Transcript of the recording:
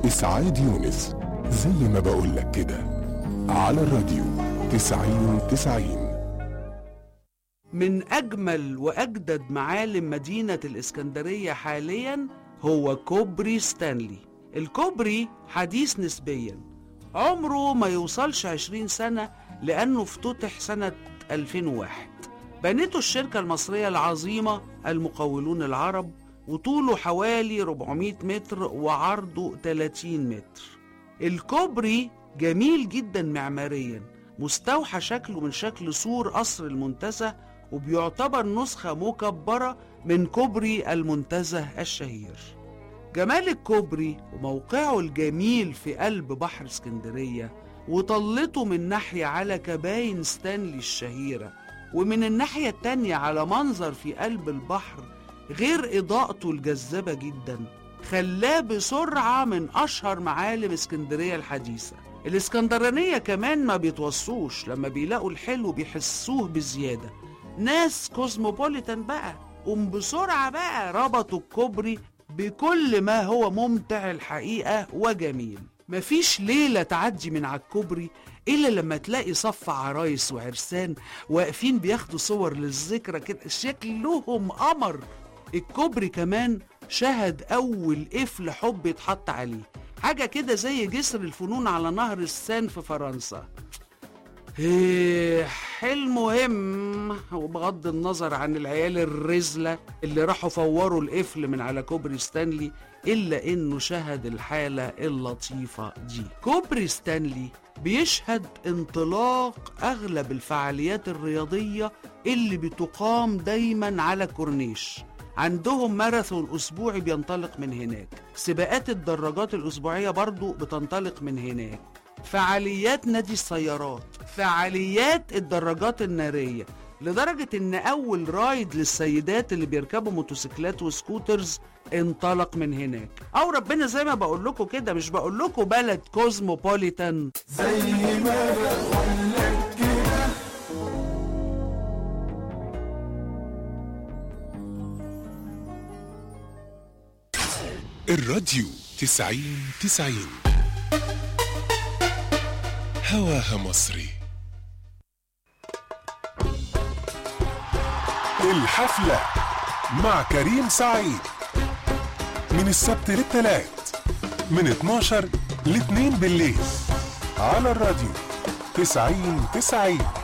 إسعاد يونس، زي ما بقولك كده، على الراديو 90-90. من أجمل وأجدد معالم مدينة الإسكندرية حالياً هو كوبري ستانلي. الكوبري حديث نسبياً، عمره ما يوصلش 20 سنة لأنه افتتح سنة 2001. بنته الشركة المصرية العظيمة المقاولون العرب، وطوله حوالي 400 متر وعرضه 30 متر. الكوبري جميل جدا معماريا، مستوحى شكله من شكل سور قصر المنتزه، وبيعتبر نسخة مكبرة من كوبري المنتزه الشهير. جمال الكوبري وموقعه الجميل في قلب بحر اسكندرية، وطلته من ناحية على كباين ستانلي الشهيرة، ومن الناحية التانية على منظر في قلب البحر، غير إضاءته الجذابة جدا، خلاه بسرعة من أشهر معالم اسكندرية الحديثة. الاسكندرانية كمان ما بيتوصوش، لما بيلاقوا الحلو بيحسوه بزيادة. ناس كوزموبوليتان بقى، بسرعة بقى ربطوا الكوبري بكل ما هو ممتع الحقيقة وجميل. مفيش ليلة تعدي من على الكوبري إلا لما تلاقي صف عرايس وعرسان واقفين بياخدوا صور للذكرى كده، شكلهم قمر. الكوبري كمان شهد أول قفل حب يتحط عليه، حاجة كده زي جسر الفنون على نهر السان في فرنسا. المهم، وبغض النظر عن العيال الرزلة اللي راحوا فوروا القفل من على كوبري ستانلي، إلا إنه شهد الحالة اللطيفة دي. كوبري ستانلي بيشهد انطلاق أغلب الفعاليات الرياضية اللي بتقام دايما على كورنيش. عندهم ماراثون أسبوعي بينطلق من هناك، سباقات الدراجات الأسبوعية برضو بتنطلق من هناك، فعاليات نادي السيارات، فعاليات الدراجات النارية، لدرجة ان اول رايد للسيدات اللي بيركبوا موتوسيكلات وسكوترز انطلق من هناك. او ربنا زي ما بقول لكم كده، مش بقول لكم بلد كوزموبوليتان، زي ما بقول لك كده. الراديو 90-90، هواها مصري. الحفلة مع كريم سعيد، من السبت للثلاث، من 12 ل2 بالليل، على الراديو 90-90.